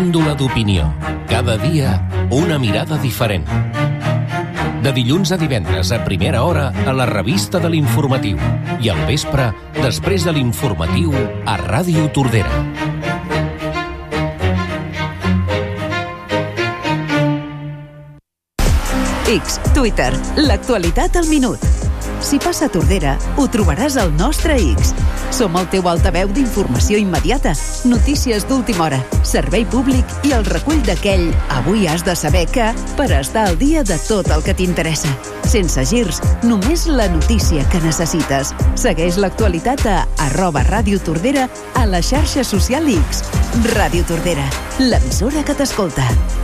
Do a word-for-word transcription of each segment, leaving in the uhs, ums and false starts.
Pèndula d'opinió. Cada dia, una mirada diferent. De dilluns a divendres a primera hora a la revista de l'Informatiu. I al vespre, després de l'Informatiu, a Ràdio Tordera. X, Twitter, l'actualitat al minut. Si passa a Tordera, ho trobaràs al nostre X. Som el teu altaveu d'informació immediata, notícies d'última hora, servei públic i el recull d'aquell avui has de saber que per estar al dia de tot el que t'interessa. Sense girs, només la notícia que necessites. Segueix l'actualitat a arroba Ràdio Tordera a la xarxa social X. Ràdio Tordera, l'emissora que t'escolta.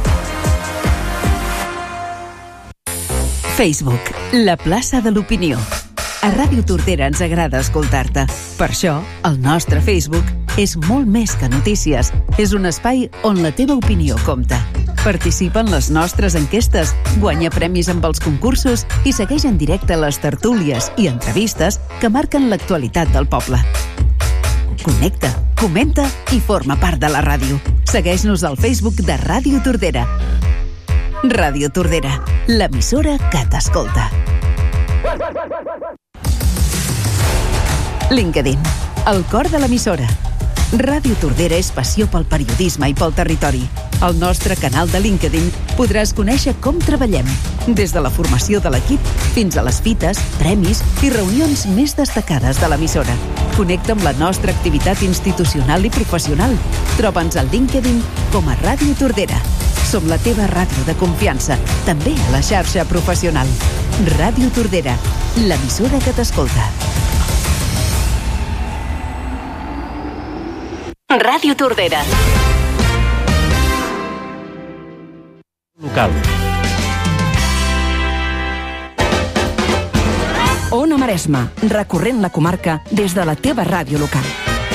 Facebook, la plaça de l'opinió. A Ràdio Tordera ens agrada escoltar-te. Per això, el nostre Facebook és molt més que notícies. És un espai on la teva opinió compta. Participa en les nostres enquestes, guanya premis amb els concursos i segueix en directe les tertúlies i entrevistes que marquen l'actualitat del poble. Connecta, comenta i forma part de la ràdio. Segueix-nos al Facebook de Ràdio Tordera. Ràdio Tordera, l'emissora que t'escolta. LinkedIn, el cor de l'emissora. Ràdio Tordera és passió pel periodisme i pel territori. Al nostre canal de LinkedIn podràs conèixer com treballem, des de la formació de l'equip fins a les fites, premis i reunions més destacades de l'emissora. Connecta amb la nostra activitat institucional i professional. Troba'ns al LinkedIn com a Ràdio Tordera. Som la teva ràdio de confiança, també a la xarxa professional. Ràdio Tordera, l'emissora que t'escolta. Ràdio Tordera. Local. Ona Maresma, recorrent la comarca des de la teva ràdio local.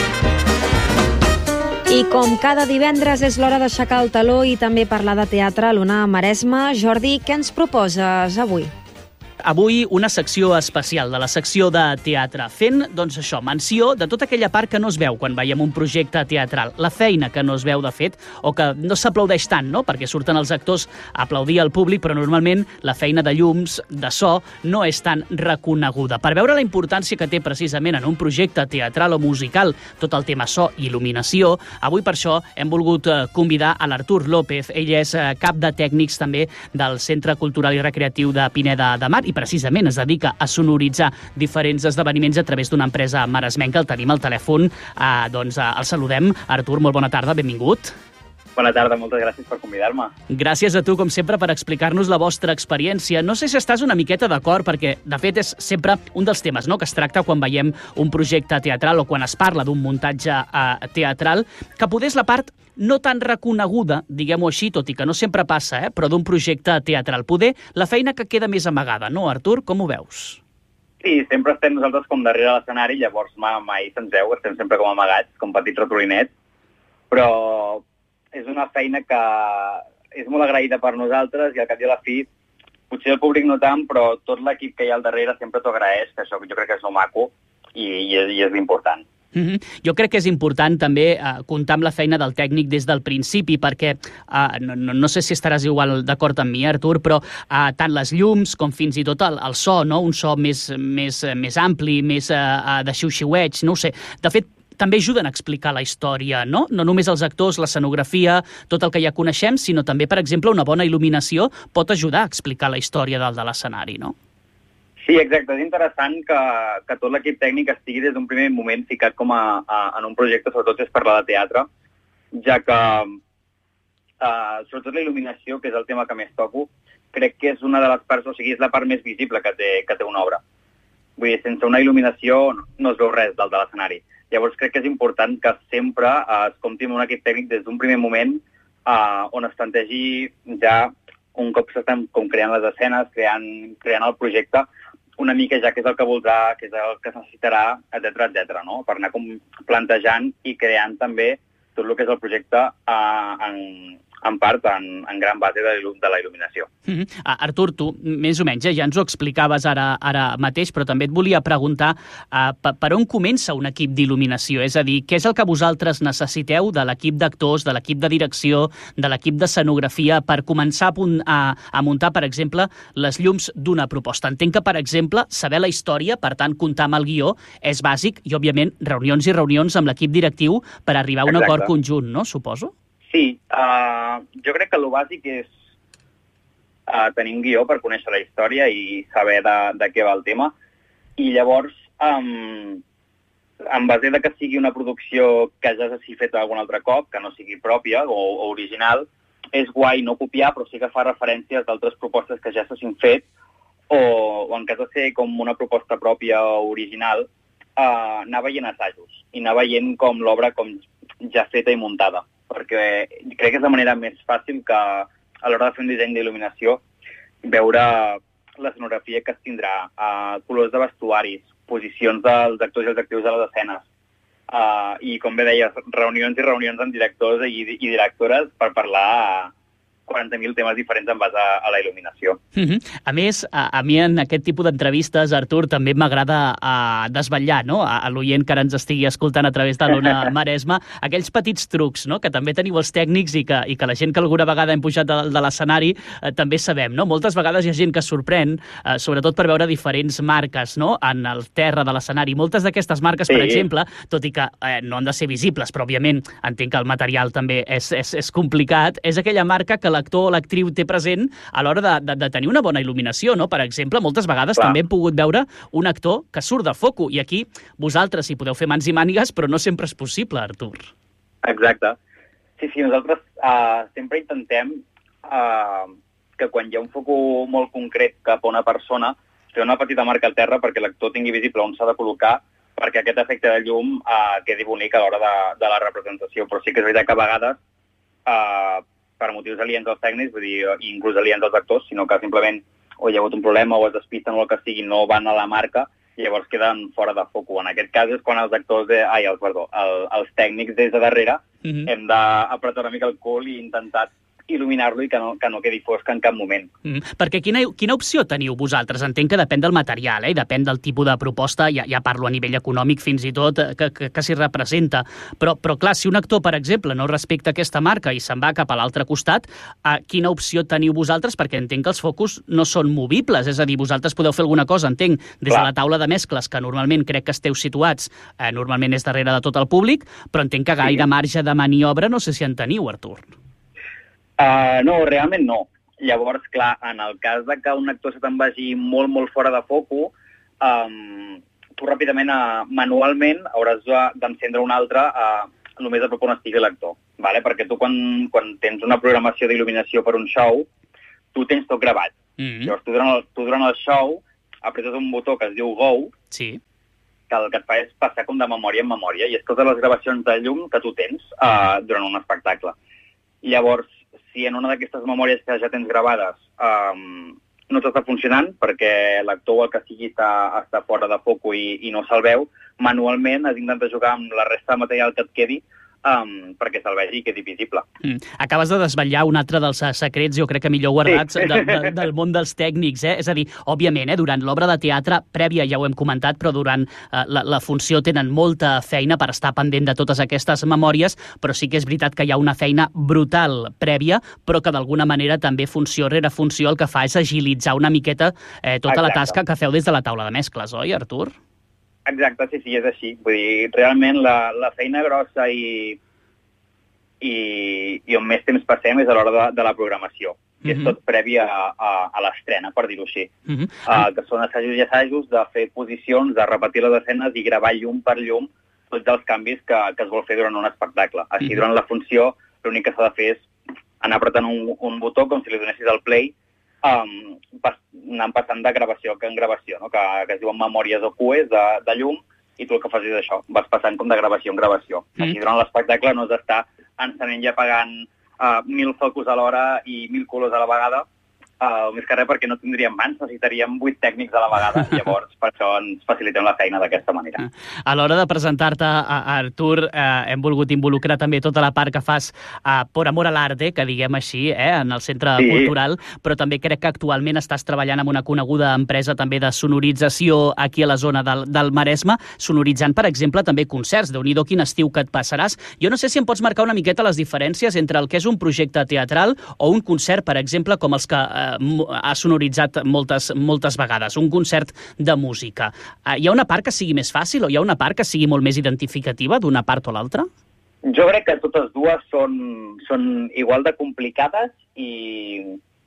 I com cada divendres és l'hora d'aixecar el taló i també parlar de teatre a l'Ona Maresma. Jordi, què ens proposes avui? Avui una secció especial de la secció de teatre, fent, doncs això, menció de tota aquella part que no es veu quan veiem un projecte teatral, la feina que no es veu de fet, o que no s'aplaudeix tant, no? Perquè surten els actors a aplaudir al públic, però normalment la feina de llums, de so, no és tan reconeguda. Per veure la importància que té precisament en un projecte teatral o musical tot el tema so i il·luminació, avui per això hem volgut convidar a l'Artur López. Ell és cap de tècnics també del Centre Cultural i Recreatiu de Pineda de Mar i precisament es dedica a sonoritzar diferents esdeveniments a través d'una empresa maresmenca. El tenim al telèfon, eh, doncs eh, el saludem. Artur, molt bona tarda, benvingut. Bona tarda, moltes gràcies per convidar-me. Gràcies a tu, com sempre, per explicar-nos la vostra experiència. No sé si estàs una miqueta d'acord, perquè, de fet, és sempre un dels temes, no?, que es tracta quan veiem un projecte teatral o quan es parla d'un muntatge eh, teatral, que poder és la part no tan reconeguda, diguem-ho així, tot i que no sempre passa, eh, però d'un projecte teatral. Poder la feina que queda més amagada, no, Artur? Com ho veus? Sí, sempre estem nosaltres com darrere l'escenari, llavors mai se'ns veu, estem sempre com amagats, com petits ratolinets, però és una feina que és molt agraïda per nosaltres i al cap i a la fi, potser el públic no tant, però tot l'equip que hi ha al darrere sempre t'ho agraeix, que això jo crec que és lo maco i, i, és, i és important. Mm-hmm. Jo crec que és important també eh, comptar amb la feina del tècnic des del principi, perquè eh, no, no, no sé si estaràs igual d'acord amb mi, Artur, però eh, tant les llums com fins i tot el, el so, no? Un so més, més, més ampli, més eh, de xiu-xiueig, no ho sé. De fet, també ajuden a explicar la història, no? No només els actors, l'escenografia, tot el que ja coneixem, sinó també, per exemple, una bona il·luminació pot ajudar a explicar la història dalt de l'escenari, no? Sí, exacte. És interessant que, que tot l'equip tècnic estigui des d'un primer moment ficat com a, a, en un projecte, sobretot si es parla de teatre, ja que, uh, sobretot la il·luminació, que és el tema que més toco, crec que és una de les parts, o sigui, és la part més visible que té, que té una obra. Vull dir, sense una il·luminació no es veu res dalt de l'escenari. Llavors crec que és important que sempre uh, es compti amb un equip tècnic des d'un primer moment uh, on es plantegi ja, un cop s'estan com creant les escenes, creant, creant el projecte, una mica ja què és el que voldrà, què és el que es necessitarà, etcètera, etcètera, no? Per anar com plantejant i creant també tot el que és el projecte uh, en, en part, en, en gran base de, de la il·luminació. Mm-hmm. Ah, Artur, tu més o menys eh, ja ens ho explicaves ara, ara mateix, però també et volia preguntar uh, per, per on comença un equip d'il·luminació? És a dir, què és el que vosaltres necessiteu de l'equip d'actors, de l'equip de direcció, de l'equip d'escenografia per començar a, a, a muntar, per exemple, les llums d'una proposta? Entenc que, per exemple, saber la història, per tant, comptar amb el guió, és bàsic i, òbviament, reunions i reunions amb l'equip directiu per arribar a un Exacte. acord conjunt, no? Suposo? Sí, uh, jo crec que el bàsic és uh, tenir un guió per conèixer la història i saber de, de què va el tema. I llavors, um, en base de que sigui una producció que ja s'hagi fet algun altre cop, que no sigui pròpia o, o original, és guai no copiar, però sí que fa referències d'altres propostes que ja s'hagin fet, o, o en cas de ser com una proposta pròpia o original, uh, anar veient assajos i anar veient com l'obra com ja feta i muntada, perquè crec que és la manera més fàcil que a l'hora de fer un disseny d'il·luminació veure l'escenografia que es tindrà, uh, colors de vestuaris, posicions dels actors i els actius de les escenes, uh, i com bé deies, reunions i reunions amb directors i, i directores per parlar uh, quaranta mil temes diferents en base a, a la il·luminació. Mm-hmm. A més, a, a mi en aquest tipus d'entrevistes, Artur, també m'agrada uh, desvetllar, no?, a, a l'oient que ara ens estigui escoltant a través de l'Ona Maresma, aquells petits trucs, no?, que també teniu els tècnics i que, i que la gent que alguna vegada hem pujat de, de l'escenari uh, també sabem, no? Moltes vegades hi ha gent que es sorprèn, uh, sobretot per veure diferents marques, no?, en el terra de l'escenari. Moltes d'aquestes marques, sí. per exemple, tot i que eh, no han de ser visibles, però òbviament entenc que el material també és, és, és complicat, és aquella marca que l'actor o l'actriu té present a l'hora de, de, de tenir una bona il·luminació, no? Per exemple, moltes vegades Clar. també hem pogut veure un actor que surt de foco, i aquí vosaltres hi podeu fer mans i mànigues, però no sempre és possible, Artur. Exacte. Sí, sí, nosaltres uh, sempre intentem uh, que quan hi ha un foco molt concret cap a una persona, fer una petita marca al terra perquè l'actor tingui visible on s'ha de col·locar, perquè aquest efecte de llum uh, quedi bonic a l'hora de, de la representació. Però sí que és veritat que a vegades uh, per motius aliens als tècnics, vull dir, inclús aliens als actors, sinó que simplement o hi ha hagut un problema o es despisten o el que sigui, no van a la marca i llavors queden fora de foco. En aquest cas és quan els actors, de, ai, el, perdó, el, els tècnics des de darrere mm-hmm. hem d'apretar una mica el cul i intentar il·luminar-lo i que no, que no quedi fosc en cap moment. Mm, perquè quina, quina opció teniu vosaltres? Entenc que depèn del material, eh? Depèn del tipus de proposta, ja, ja parlo a nivell econòmic fins i tot, que, que, que s'hi representa. Però, però clar, si un actor, per exemple, no respecta aquesta marca i se'n va cap a l'altre costat, eh, quina opció teniu vosaltres? Perquè entenc que els focus no són movibles, és a dir, vosaltres podeu fer alguna cosa, entenc, des clar. de la taula de mescles, que normalment crec que esteu situats, eh, normalment és darrere de tot el públic, però entenc que gaire sí. marge de maniobra no sé si en teniu, Artur. Uh, no, realment no. Llavors, clar, en el cas de que un actor se te'n vagi molt, molt fora de foco, um, tu ràpidament, uh, manualment, hauràs d'encendre un altre uh, només a prop on estigui l'actor. Vale? Perquè tu, quan, quan tens una programació d'il·luminació per un show, tu tens tot gravat. Mm-hmm. Llavors, tu durant, el, tu durant el show apretes un botó que es diu Go, sí. que el que et fa és passar com de memòria en memòria, i és totes les gravacions de llum que tu tens uh, durant un espectacle. Llavors, si en una d'aquestes memòries que ja tens gravades um, no t'està funcionant perquè l'actor o el que sigui està, està fora de foco i, i no se'l veu, manualment has d'intentar jugar amb la resta de material que et quedi um, perquè se'l vegi i quedi visible. Mm. Acabes de desvetllar un altre dels secrets, jo crec que millor guardats, sí. de, de, del món dels tècnics. Eh? És a dir, òbviament, eh, durant l'obra de teatre, prèvia ja ho hem comentat, però durant eh, la, la funció tenen molta feina per estar pendent de totes aquestes memòries, però sí que és veritat que hi ha una feina brutal prèvia, però que d'alguna manera també funció rere funció el que fa és agilitzar una miqueta eh, tota Exacte. la tasca que feu des de la taula de mescles, oi, Artur? Exacte, sí, sí, és així. Vull dir, realment la, la feina grossa i, i, i on més temps passem és a l'hora de, de la programació, que mm-hmm. és tot previ a, a, a l'estrena, per dir-ho així. Mm-hmm. uh, que són assajos i assajos de fer posicions, de repetir les escenes i gravar llum per llum tots els canvis que, que es vol fer durant un espectacle. Així, mm-hmm. durant la funció, l'únic que s'ha de fer és anar apretant un, un botó com si li donessis el play, Um, pas, anant passant de gravació en gravació, no? que, que es diuen memòries o cues de, de llum, i tu el que fas és això, vas passant com de gravació en gravació. Mm. Així, durant l'espectacle no has d'estar encenent i apagant uh, mil focus a l'hora i mil colors a la vegada, Uh, més que res perquè no tindríem mans, necessitaríem vuit tècnics a la vegada, i llavors per això ens facilitem la feina d'aquesta manera. A l'hora de presentar-te, a Artur, eh, hem volgut involucrar també tota la part que fas eh, por amor a l'arte, que diguem així, eh, en el Centre Sí. Cultural, però també crec que actualment estàs treballant amb una coneguda empresa també de sonorització aquí a la zona del, del Maresme, sonoritzant, per exemple, també concerts. Déu-n'hi-do quin estiu que et passaràs. Jo no sé si em pots marcar una miqueta les diferències entre el que és un projecte teatral o un concert, per exemple, com els que eh, ha sonoritzat moltes, moltes vegades, un concert de música. Hi ha una part que sigui més fàcil o hi ha una part que sigui molt més identificativa d'una part o l'altra? Jo crec que totes dues són, són igual de complicades i,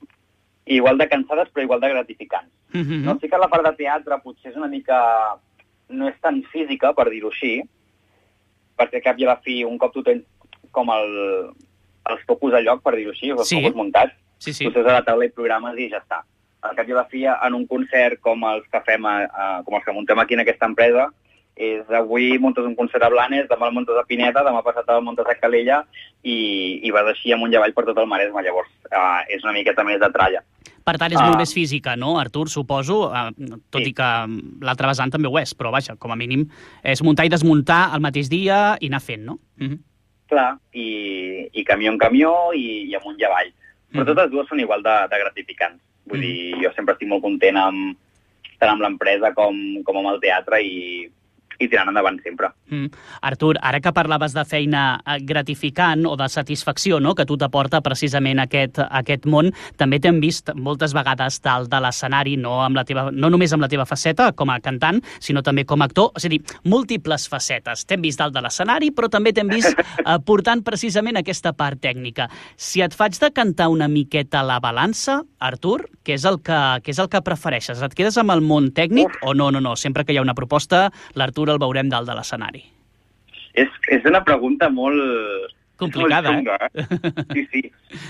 i igual de cansades, però igual de gratificants. Mm-hmm. No? Sí que la part de teatre potser és una mica... no és tan física, per dir-ho així, perquè al cap i a la fi un cop tu tens com el, els focus a lloc, per dir-ho així, els Sí. focus muntats, Sí, sí. tu a la taula i programes i ja està. Al cap i a la fi, en un concert com els que fem, a, a, com els que muntem aquí en aquesta empresa, és avui muntes un concert a Blanes, demà el muntes a Pineda, demà passat el muntes a Calella i, i vas així amunt i avall per tot el Maresme. Llavors, uh, és una miqueta més de tralla. Per tant, és molt Ah. més física, no, Artur, suposo, eh, tot Sí. i que l'altre vessant també ho és, però vaja, com a mínim és muntar i desmuntar el mateix dia i anar fent, no? Mm-hmm. Clar, i, i camió en camió i, i amunt i avall. Però Mhm. totes dues són igual de, de gratificants. Vull Mhm. dir, jo sempre estic molt content amb, tant amb l'empresa com, com amb el teatre i, i tirant endavant sempre. Mm. Artur, ara que parlaves de feina eh, gratificant o de satisfacció, no?, que tu t'aporta precisament aquest, aquest món, també t'hem vist moltes vegades dalt de l'escenari, no, amb la teva, no només amb la teva faceta com a cantant, sinó també com a actor, és a dir, múltiples facetes. T'hem vist dalt de l'escenari, però també t'hem vist eh, portant precisament aquesta part tècnica. Si et faig de cantar una miqueta a la balança, Artur, què és el que, què és el que prefereixes? Et quedes amb el món tècnic Uf. o no, no, no? Sempre que hi ha una proposta, l'Artur el veurem dalt de l'escenari. És, és una pregunta molt... Complicada, molt xunga, eh? Sí, sí.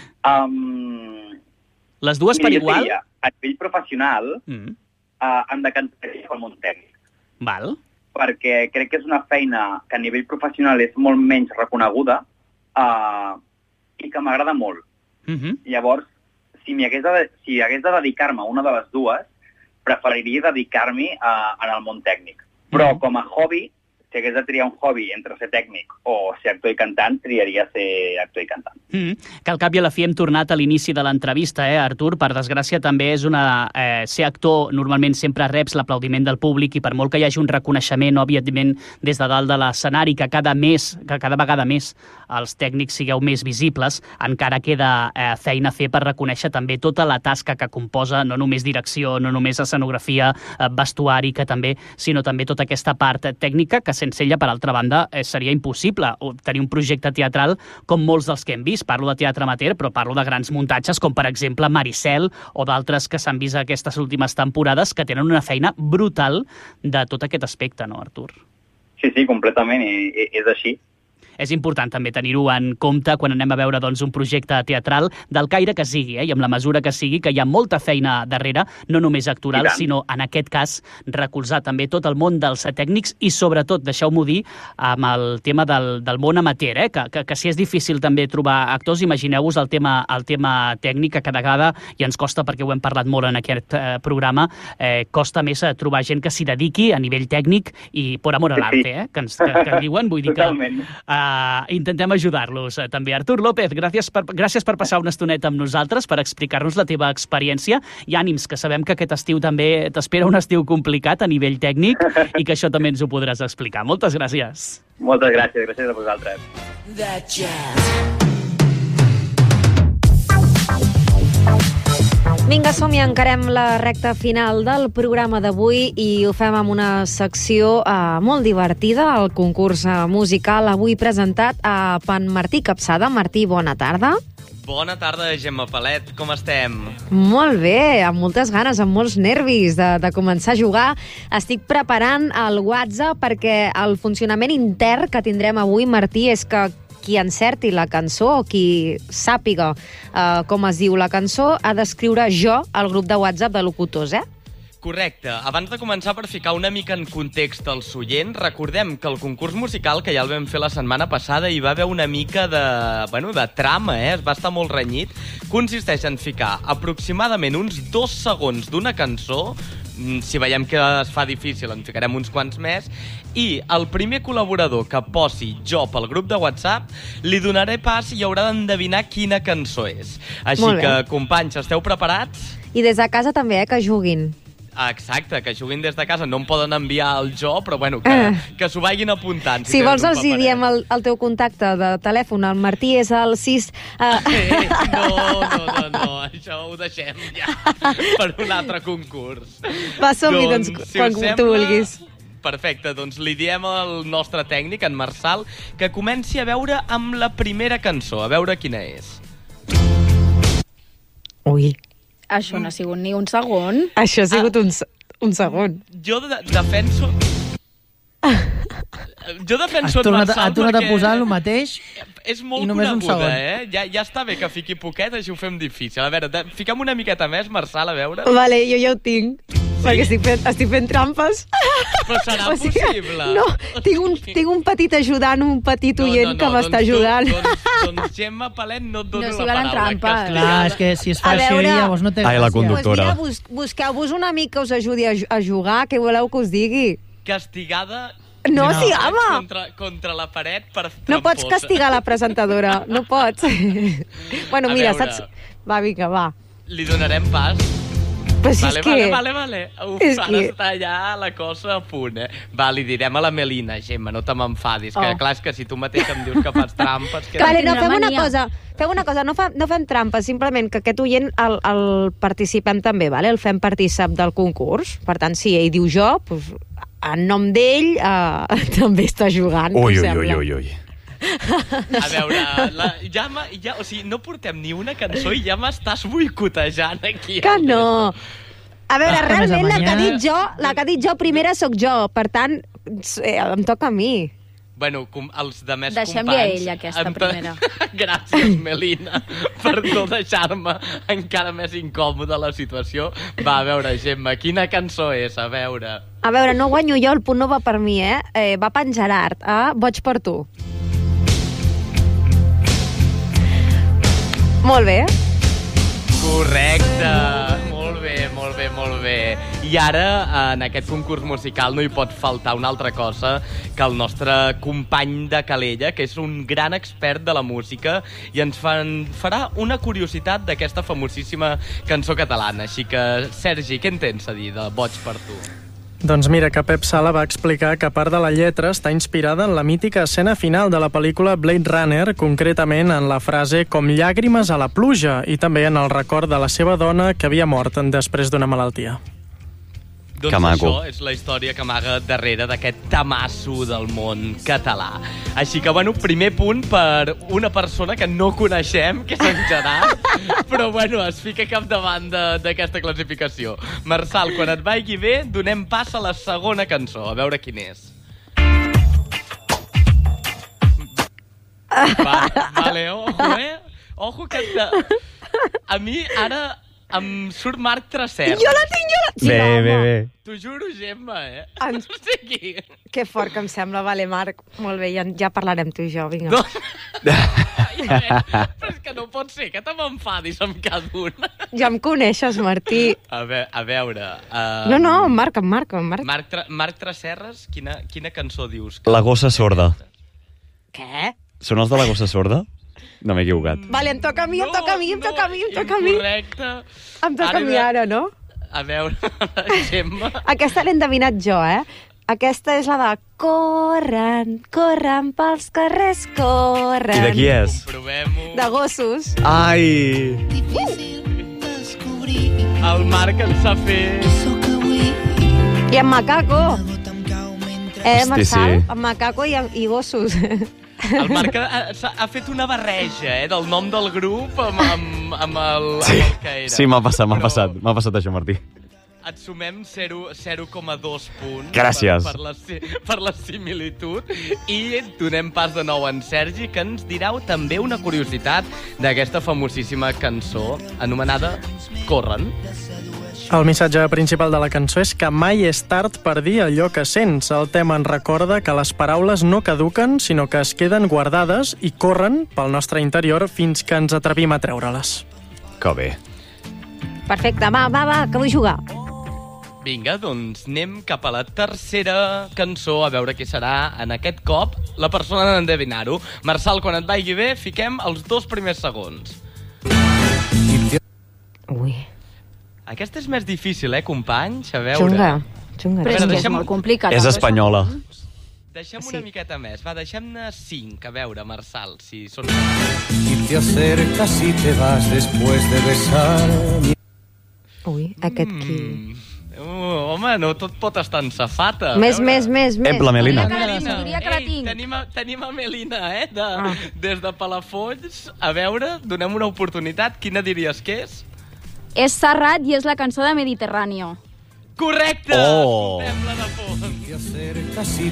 Um, Les dues per mira, jo igual? diria, a nivell professional, Mm. uh, em decantaria pel món tècnic, Val. perquè crec que és una feina que a nivell professional és molt menys reconeguda uh, i que m'agrada molt. Mm-hmm. Llavors, si m'hi hagués de, si hagués de dedicar-me a una de les dues, preferiria dedicar-m'hi uh, en el món tècnic. Però Mhm. com a hobby, si hagués de triar un hobby entre ser tècnic o ser actor i cantant, triaria ser actor i cantant. Mm. Que al cap i a la fi hem tornat a l'inici de l'entrevista, eh, Artur? Per desgràcia també és una... Eh, ser actor normalment sempre reps l'aplaudiment del públic i per molt que hi hagi un reconeixement, òbviament, des de dalt de l'escenari, que cada mes, que cada vegada més els tècnics sigueu més visibles, encara queda eh, feina a fer per reconèixer també tota la tasca que composa, no només direcció, no només escenografia, eh, vestuari, que també, sinó també tota aquesta part tècnica que sense ella, per altra banda, eh, seria impossible tenir un projecte teatral com molts dels que hem vist. Parlo de teatre amateur, però parlo de grans muntatges com, per exemple, Maricel o d'altres que s'han vist aquestes últimes temporades que tenen una feina brutal de tot aquest aspecte, no, Artur? Sí, sí, completament, i, i és així. És important també tenir-ho en compte quan anem a veure doncs, un projecte teatral del caire que sigui, eh, i amb la mesura que sigui, que hi ha molta feina darrere, no només actoral, sinó, en aquest cas, recolzar també tot el món dels tècnics i, sobretot, deixeu-m'ho dir, amb el tema del, del món amateur, eh, que, que, que si és difícil també trobar actors, imagineu-vos el tema, el tema tècnic, que cada vegada, i ens costa, perquè ho hem parlat molt en aquest eh, programa, eh, costa més trobar gent que s'hi dediqui a nivell tècnic i por amor a l'arte, eh, que, ens, que, que diuen, vull dir que... Totalment. Uh, intentem ajudar-los uh, també. Artur López, gràcies per, gràcies per passar una estoneta amb nosaltres, per explicar-nos la teva experiència i ànims, que sabem que aquest estiu també t'espera un estiu complicat a nivell tècnic i que això també ens ho podràs explicar. Moltes gràcies. Moltes gràcies, gràcies a vosaltres. Vinga, som-hi, encarem la recta final del programa d'avui i ho fem amb una secció eh, molt divertida, el concurs eh, musical avui presentat a Pan Martí Capçada. Martí, bona tarda. Bona tarda, Gemma Palet, com estem? Molt bé, amb moltes ganes, amb molts nervis de, de començar a jugar. Estic preparant el WhatsApp perquè el funcionament intern que tindrem avui, Martí, és que qui encerti la cançó o qui sàpiga uh, com es diu la cançó ha d'escriure jo al grup de WhatsApp de locutors, eh? Correcte. Abans de començar, per ficar una mica en context als oients, recordem que el concurs musical, que ja el vam fer la setmana passada, hi va haver una mica de, bueno, de trama, eh? Va estar molt renyit. Consisteix en ficar aproximadament uns dos segons d'una cançó. Si veiem que es fa difícil, en ficarem uns quants més. I el primer col·laborador que posi jo pel grup de WhatsApp li donaré pas i haurà d'endevinar quina cançó és. Així que, companys, esteu preparats? I des de casa també, eh, que juguin. Exacte, que juguin des de casa. No em poden enviar el jo, però bueno, que, Ah. que s'ho vagin apuntant. Si, si vols els hi diem el, el teu contacte de telèfon. El Martí és el sis... Uh... Eh, no, no, no, no, això ho deixem ja per un altre concurs. Va, som-hi, doncs, doncs si quan sembla, tu vulguis. Perfecte, doncs li diem al nostre tècnic, en Marçal, que comenci a veure amb la primera cançó, a veure quina és. Ui. Això no ha sigut ni un segon. Això ha sigut ah. un, un segon. Jo de defenso... Jo defenso en Marçal perquè... Ha tornat a posar el mateix és molt i només un coneguda, segon. eh? Ja, ja està bé que fiqui poquet, així ho fem difícil. A veure, de, fiquem una miqueta més, Marçal, a veure. Vale, jo ja ho tinc. Sí? Perquè estic fent, estic fent trampes. Però serà o sigui, possible? No, tinc un, tinc un petit ajudant, un petit oient no, no, no, que m'està doncs ajudant. Tu, doncs, doncs Gemma Palet no et dono no la paraula. Trampes. Clar, és que si es fa així, llavors no té Ai, la gràcia. conductora. Pues mira, bus, busqueu-vos un amic que us ajudi a, a jugar, què voleu que us digui? Castigada... No, No. sí, home! Contra, contra la paret per No pots castigar la presentadora, no pots. Bueno, A mira, veure. saps... Va, vinga, va. Li donarem pas. Però si Vale, és que... vale, vale, vale. Uf, És ara que- està ja la cosa a punt, eh? Va, li direm a la Melina, Gemma, no te m'enfadis, que Oh. clar, és que si tu mateix em dius que fas trampes... Que Vale, no, Tindrà fem una mania. cosa, fem una cosa, no, fa, no fem trampes, simplement que aquest oient el, el participem també, vale? El fem partícip del concurs. Per tant, si ell diu jo, doncs, en nom d'ell eh, també està jugant, Ui, em ui, sembla. ui, ui, ui. A veure, la, ja, m'ha- ja, o sigui, no portem ni una cançó i ja m'estàs boicotejant aquí. Que no! A veure, Està més realment la que ha amanyat. dit jo, la que ha dit jo primera sóc jo, per tant, eh, em toca a mi. Bueno, com els de més Deixem-li a companys... ella aquesta em- primera. Gràcies, Melina, per no deixar-me encara més incòmoda la situació. Va, a veure, Gemma, quina cançó és? A veure... A veure, no guanyo jo, el punt no va per mi, eh? eh va per en Gerard, ah? Boig per tu. Molt bé. Correcte! Molt bé, molt bé, molt bé. I ara, en aquest concurs musical, no hi pot faltar una altra cosa que el nostre company de Calella, que és un gran expert de la música, i ens fan, farà una curiositat d'aquesta famosíssima cançó catalana. Així que, Sergi, què en tens a dir de Boig per tu? Doncs mira, que Pep Sala va explicar que part de la lletra està inspirada en la mítica escena final de la pel·lícula Blade Runner, concretament en la frase com llàgrimes a la pluja, i també en el record de la seva dona que havia mort després d'una malaltia. Doncs Que maco. això és la història que amaga darrere d'aquest tamasso del món català. Així que, bueno, primer punt per una persona que no coneixem, que és en Gerard, però, bueno, es fica capdavant de- d'aquesta classificació. Marçal, quan et vagi bé, donem pas a la segona cançó, a veure quin és. Va, vale, ojo, eh? Ojo que... Te... A mi ara em surt Marc Tresserras. Jo la tinc, jo la... Sí, Bé, home. bé, bé. T'ho juro, Gemma, eh? Ens- O sigui... Que fort que em sembla. Vale, Marc, molt bé, ja, ja parlarem tu i jo, vinga. No. Però és que no pot ser que te m'enfadis amb cada un. Ja em coneixes, Martí. A, ve a veure... Uh, No, no, en Marc, en Marc, en Marc. Marc, Tra Marc Tresserras, quina, quina cançó dius? Que... La gossa sorda. Què? Són els de la gossa sorda? No m'he equivocat. Vale, em toca a mi, em toca a mi, em toca a mi, em toca a mi. Incorrecte. Em toca a mi ara, no? A veure, Gemma... Aquesta l'he endevinat jo, eh? Aquesta és la de corren, corren pels carrers, corren. I de qui és? Provem-ho. De gossos. Ai! El Marc ens ha fet... I en Macaco. Eh, Hosti, Marçal? sí. En Macaco i, i gossos. El Marc ha, ha fet una barreja, eh, del nom del grup amb, amb, amb, el, Sí, amb el que era. sí m'ha passat, m'ha Però passat. M'ha passat això, Martí. Et sumem zero coma dos punts. Gràcies. Per, per, la, si- per la similitud. I donem pas de nou a en Sergi, que ens dirà també una curiositat d'aquesta famosíssima cançó anomenada Corren. El missatge principal de la cançó és que mai és tard per dir allò que sents. El tema ens recorda que les paraules no caduquen, sinó que es queden guardades i corren pel nostre interior fins que ens atrevim a treure-les. Que bé. Perfecte, va, va, va, que vull jugar. Vinga, doncs anem cap a la tercera cançó, a veure qui serà en aquest cop la persona d'endevinar-ho. Marçal, quan et vagi bé, fiquem els dos primers segons. Ui. Aquesta és més difícil, eh, companys? A veure... Xunga, xunga. Però és veure, que és deixem- molt complicat. És això. espanyola. Deixem Sí. una miqueta més. Va, deixem-ne cinc. A veure, Marçal, si són... Y te acercas y te vas después de besar. Ui, aquest qui... Mm. Uh, home, no tot pot estar en safata. A Més, veure. més, més, més. Ep, la Melina. Diria que la tinc, diria que la Ei, tinc. tenim, a, tenim a Melina, eh? De, Ah. Des de Palafolls. A veure, donem una oportunitat. Quina diries que és? És Serrat i és la cançó de Mediterráneo. Correcte! Oh. Escoltem-la de fons. Te acercas y